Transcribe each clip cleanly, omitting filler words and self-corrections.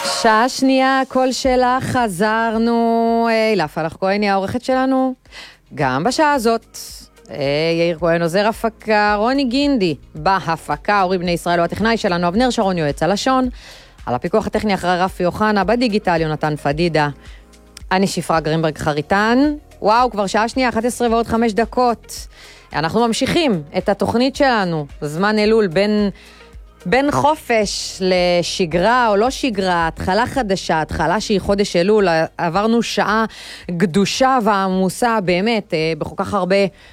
שעה שנייה, כל שאלה, חזרנו. הילה פלח כהן היא העורכת שלנו, גם בשעה הזאת. יאיר כהן עוזר הפקה, רוני גינדי בהפקה, אורי בני ישראל הוא הטכנאי שלנו, אבנר שרון יועץ הלשון, על הפיקוח הטכני אחרי רפי יוחנה, בדיגיטל יונתן פדידה, אני שפרה גרינברג חריטן. וואו, כבר שעה שנייה, 11 ועוד 5 דקות. אנחנו ממשיכים את התוכנית שלנו, זמן אלול בין חופש לשגרה או לא שגרה, התחלה חדשה, התחלה שהיא חודש אלול, עברנו שעה גדושה ועמוסה באמת, בכל כך הרבה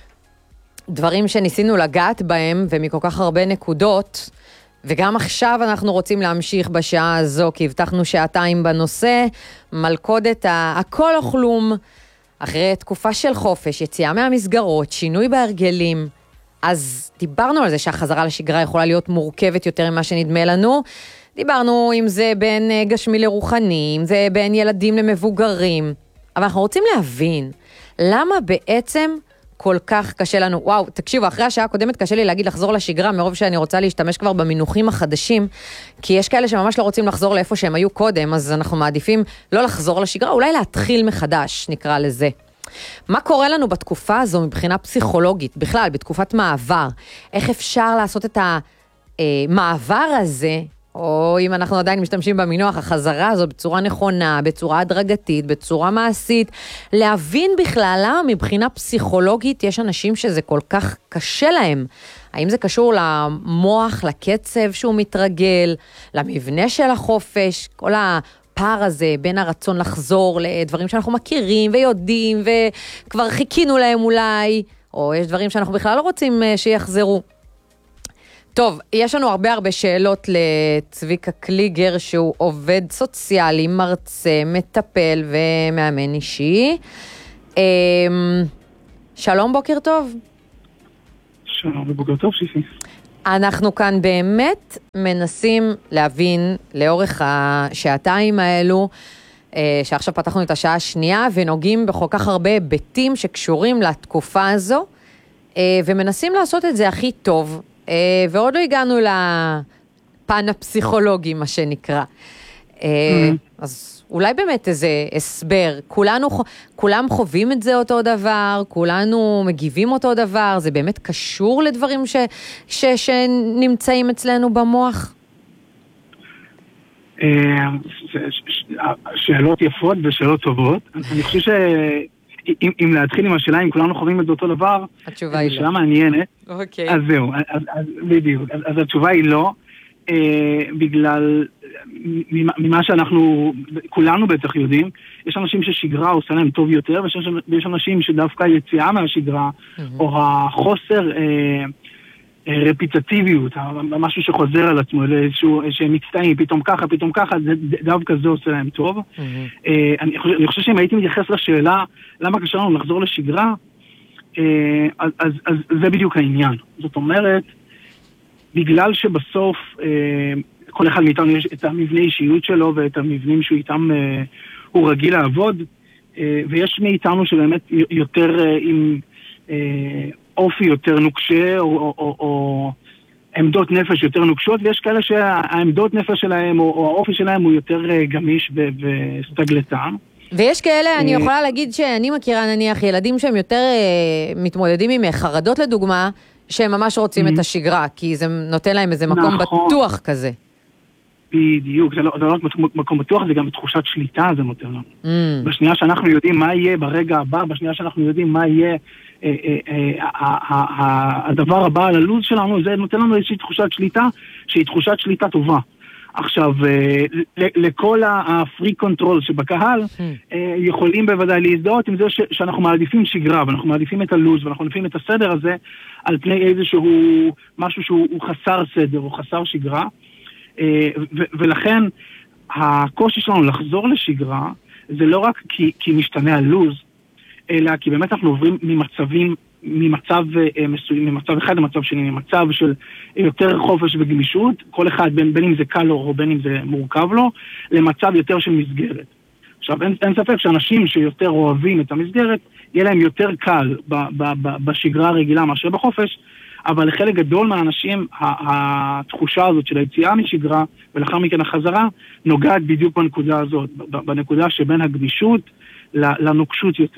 דברים שניסינו לגעת בהם, ומכל כך הרבה נקודות, וגם עכשיו אנחנו רוצים להמשיך בשעה הזו, כי הבטחנו שעתיים בנושא, מלכודת הכל או כלום, אחרי תקופה של חופש, יציאה מהמסגרות, שינוי בהרגלים, אז דיברנו על זה שהחזרה לשגרה יכולה להיות מורכבת יותר ממה שנדמה לנו. דיברנו אם זה בין גשמי לרוחני, אם זה בין ילדים למבוגרים. אבל אנחנו רוצים להבין למה בעצם כל כך קשה לנו. וואו, תקשיבו, אחרי השעה הקודמת קשה לי להגיד לחזור לשגרה, מרוב שאני רוצה להשתמש כבר במינוחים החדשים, כי יש כאלה שממש לא רוצים לחזור לאיפה שהם היו קודם, אז אנחנו מעדיפים לא לחזור לשגרה, אולי להתחיל מחדש, נקרא לזה. מה קורה לנו בתקופה הזו מבחינה פסיכולוגית, בכלל, בתקופת מעבר? איך אפשר לעשות את המעבר הזה, או אם אנחנו עדיין משתמשים במינוח, החזרה הזו בצורה נכונה, בצורה הדרגתית, בצורה מעשית, להבין בכלל למה מבחינה פסיכולוגית יש אנשים שזה כל כך קשה להם. האם זה קשור למוח, לקצב שהוא מתרגל, למבנה של החופש, כל הפער הזה בין הרצון לחזור לדברים שאנחנו מכירים ויודעים וכבר חיכינו להם אולי, או יש דברים שאנחנו בכלל לא רוצים שיחזרו. טוב, יש לנו הרבה שאלות לצביקה קליגר, שהוא עובד סוציאלי, מרצה, מטפל ומאמן אישי. שלום, בוקר טוב. שלום ובוקר טוב, שיפי. אנחנו כאן באמת מנסים להבין לאורך השעתיים האלו, שעכשיו פתחנו את השעה השנייה, ונוגעים בכל כך הרבה היבטים שקשורים לתקופה הזו, ומנסים לעשות את זה הכי טוב, ועוד לא הגענו לפן הפסיכולוגי, מה שנקרא. אז אולי באמת איזה הסבר, כולם חווים את זה אותו דבר, כולנו מגיבים אותו דבר, זה באמת קשור לדברים שנמצאים אצלנו במוח? שאלות יפות ושאלות טובות. אני חושב שאם להתחיל עם השאלה, אם כולנו חווים את זה אותו דבר, התשובה היא לא. שאלה מעניינת. אוקיי. אז זהו, בדיוק. אז התשובה היא לא, בגלל ממה שאנחנו, כולנו בטח יודעים, יש אנשים ששגרה עושה להם טוב יותר, ויש אנשים שדווקא יציאה מהשגרה, או החוסר רפיטטיביות, משהו שחוזר על עצמו, שהם מצטעים, פתאום ככה, דווקא זה עושה להם טוב. אני חושב שאם הייתי מתייחס לשאלה, למה קשה לנו לחזור לשגרה, אז זה בדיוק העניין. זאת אומרת, בגלל שבסוף כל אחד מאיתנו יש את המבנה אישיות שלו ואת המבנים שהוא איתם הוא רגיל לעבוד, ויש מאיתנו שבאמת יותר עם אופי יותר נוקשה או עמדות נפש יותר נוקשות, ויש כאלה שהעמדות נפש שלהם או האופי שלהם הוא יותר גמיש וסטגלטן. ויש כאלה, אני יכולה להגיד שאני מכירה נניח ילדים שהם יותר מתמודדים עם חרדות לדוגמה, שהם ממש רוצים את השגרה, כי זה נותן להם איזה מקום בטוח כזה. בדיוק, זה לא רק מקום בטוח, זה גם תחושת שליטה זה נותן לנו. בשנייה שאנחנו יודעים מה יהיה ברגע הבא, בשנייה שאנחנו יודעים מה יהיה הדבר הבא על הלוז שלנו, זה נותן לנו איזושהי תחושת שליטה, שהיא תחושת שליטה טובה. עכשיו, לכל הפרי קונטרול שבקהל, יכולים בוודאי להזדהות עם זה שאנחנו מעדיפים שגרה, ואנחנו מעדיפים את הלוז, ואנחנו מעדיפים את הסדר הזה, על פני איזשהו משהו שהוא חסר סדר, או חסר שגרה, ולכן הקושי שלנו לחזור לשגרה, זה לא רק כי משתנה הלוז, אלא כי באמת אנחנו עוברים ממצב אחד למצב שני, ממצב של יותר חופש וגמישות, כל אחד בין אם זה קל לו או בין אם זה מורכב לו, למצב יותר של מסגרת. עכשיו, אין ספק שאנשים שיותר אוהבים את המסגרת, יהיה להם יותר קל בשגרה הרגילה מאשר בחופש, אבל לחלק גדול מהאנשים, התחושה הזאת של היציאה משגרה, ולאחר מכן החזרה, נוגעת בדיוק בנקודה הזאת, בנקודה שבין הגמישות לנוקשות יותר.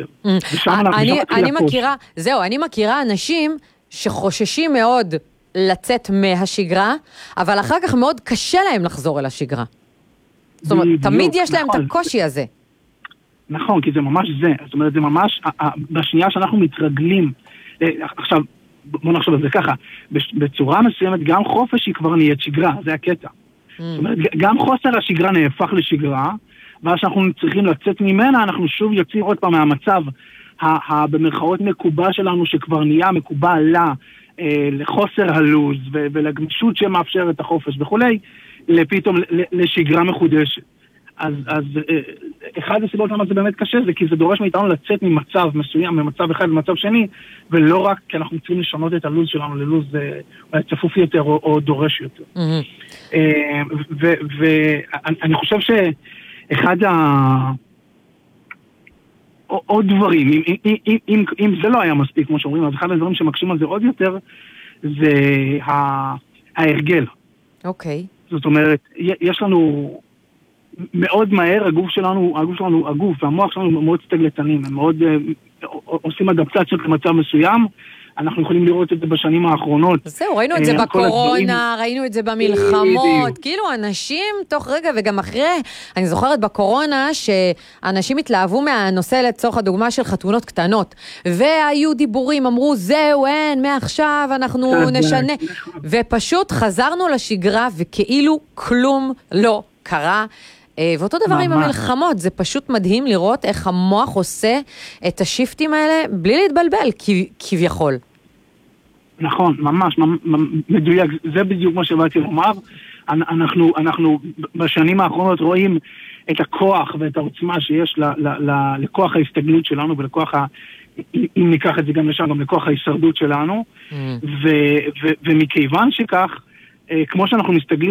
אני מכירה אנשים שחוששים מאוד לצאת מהשגרה, אבל אחר כך מאוד קשה להם לחזור אל השגרה. זאת אומרת, תמיד יש להם את הקושי הזה. נכון, כי זה ממש זה. זאת אומרת, זה ממש, בשנייה שאנחנו מתרגלים, עכשיו, בוא נחשוב על זה ככה, בצורה מסוימת גם חופש היא כבר נהיית שגרה, זה הקטע. זאת אומרת, גם חוסר השגרה נהפך לשגרה, ואז שאנחנו צריכים לצאת ממנה, אנחנו שוב יוצאים עוד פעם מהמצב במרכאות מקובע שלנו, שכבר נהיה מקובע לחוסר הלוז ולגמישות שמאפשר את החופש וכולי, פתאום לשגרה מחודשת. אז אחד הסיבות למה זה באמת קשה זה כי זה דורש מאיתנו לצאת ממצב מסוים, ממצב אחד למצב שני, ולא רק כי אנחנו צריכים לשנות את הלוז שלנו ללוז צפוף יותר או דורש יותר. ואני חושב שאחד עוד דברים, אם זה לא היה מספיק כמו שאומרים, אז אחד הדברים שמקשים על זה עוד יותר זה ההרגל. אוקיי. זאת אומרת, יש לנו מאוד מהר, הגוף והמוח שלנו מאוד סטגלטנים, הם מאוד עושים אדפטציות למצב מסוים, אנחנו יכולים לראות את זה בשנים האחרונות. זהו, ראינו את זה בקורונה, ראינו את זה במלחמות, כאילו אנשים תוך רגע וגם אחרי, אני זוכרת בקורונה שאנשים התלהבו מהנושא לצורך הדוגמה של חתונות קטנות, והיו דיבורים, אמרו זהו, אין, מעכשיו אנחנו נשנה, ופשוט חזרנו לשגרה וכאילו כלום לא קרה, ואותו דבר עם המלחמות, זה פשוט מדהים לראות איך המוח עושה את השיפטים האלה בלי להתבלבל, כביכול. נכון, ממש, מדויק, זה בדיוק מה שבאתי לומר. אנחנו בשנים האחרונות רואים את הכוח ואת העוצמה שיש לכוח ההסתגלות שלנו ולכוח, אם ניקח את זה גם לשם, גם לכוח ההישרדות שלנו, ומכיוון שכך, כמו שאנחנו מסתגלים